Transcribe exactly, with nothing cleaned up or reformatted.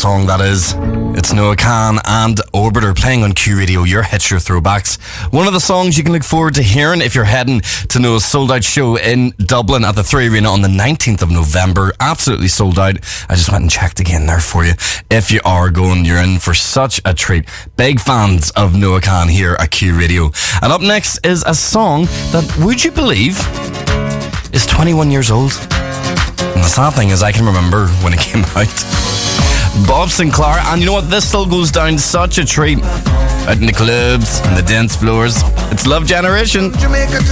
song that is. It's Noah Kahan and Orbiter playing on Q Radio, your hits, your throwbacks. One of the songs you can look forward to hearing if you're heading to Noah's sold out show in Dublin at the Three Arena on the nineteenth of November. Absolutely sold out. I just went and checked again there for you. If you are going, you're in for such a treat. Big fans of Noah Kahan here at Q Radio. And up next is a song that, would you believe, is twenty-one years old. And the sad thing is I can remember when it came out. Bob Sinclair, and you know what, this still goes down such a treat out in the clubs and the dance floors. It's Love Generation. Jamaica